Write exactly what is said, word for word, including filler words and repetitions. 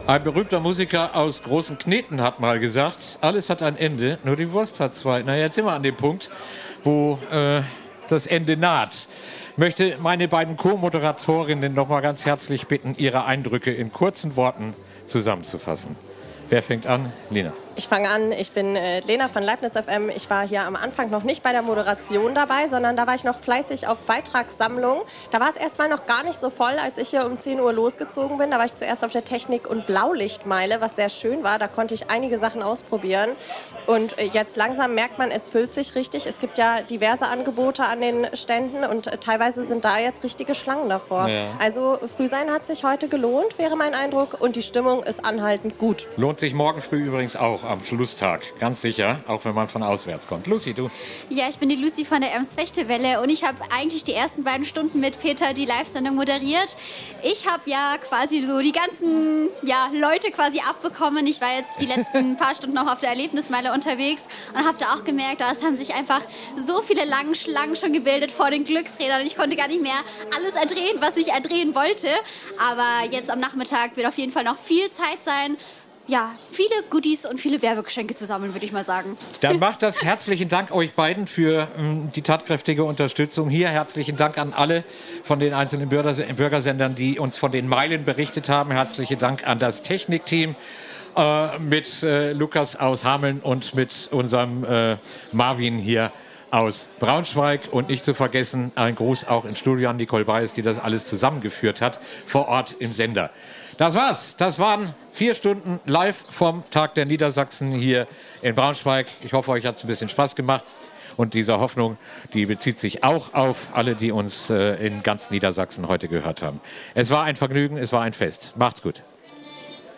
Ein berühmter Musiker aus Großen Kneten hat mal gesagt, alles hat ein Ende, nur die Wurst hat zwei. Na, jetzt sind wir an dem Punkt, wo äh, das Ende naht. Ich möchte meine beiden Co-Moderatorinnen noch mal ganz herzlich bitten, ihre Eindrücke in kurzen Worten zusammenzufassen. Wer fängt an? Lena. Ich fange an, ich bin äh, Lena von Leibniz F M. Ich war hier am Anfang noch nicht bei der Moderation dabei, sondern da war ich noch fleißig auf Beitragssammlung. Da war es erstmal noch gar nicht so voll, als ich hier um zehn Uhr losgezogen bin. Da war ich zuerst auf der Technik- und Blaulichtmeile, was sehr schön war. Da konnte ich einige Sachen ausprobieren. Und äh, jetzt langsam merkt man, es füllt sich richtig. Es gibt ja diverse Angebote an den Ständen und äh, teilweise sind da jetzt richtige Schlangen davor. Ja. Also Frühsein hat sich heute gelohnt, wäre mein Eindruck. Und die Stimmung ist anhaltend gut. Lohnt sich morgen früh übrigens auch am Schlusstag, ganz sicher, auch wenn man von auswärts kommt. Lucy, du? Ja, ich bin die Lucy von der Ems Fechtewelle und ich habe eigentlich die ersten beiden Stunden mit Peter die Live-Sendung moderiert. Ich habe ja quasi so die ganzen ja, Leute quasi abbekommen. Ich war jetzt die letzten paar Stunden noch auf der Erlebnismeile unterwegs und habe da auch gemerkt, da haben sich einfach so viele lange Schlangen schon gebildet vor den Glücksrädern. Ich konnte gar nicht mehr alles erdrehen, was ich erdrehen wollte. Aber jetzt am Nachmittag wird auf jeden Fall noch viel Zeit sein, ja, viele Goodies und viele Werbegeschenke zusammen, würde ich mal sagen. Dann macht das. Herzlichen Dank euch beiden für ähm, die tatkräftige Unterstützung hier. Herzlichen Dank an alle von den einzelnen Bürger Bürgersendern, die uns von den Meilen berichtet haben. Herzlichen Dank an das Technikteam äh, mit äh, Lukas aus Hameln und mit unserem äh, Marvin hier aus Braunschweig. Und nicht zu vergessen, ein Gruß auch ins Studio an Nicole Beis, die das alles zusammengeführt hat, vor Ort im Sender. Das war's. Das waren vier Stunden live vom Tag der Niedersachsen hier in Braunschweig. Ich hoffe, euch hat es ein bisschen Spaß gemacht. Und diese Hoffnung, die bezieht sich auch auf alle, die uns äh, in ganz Niedersachsen heute gehört haben. Es war ein Vergnügen, es war ein Fest. Macht's gut.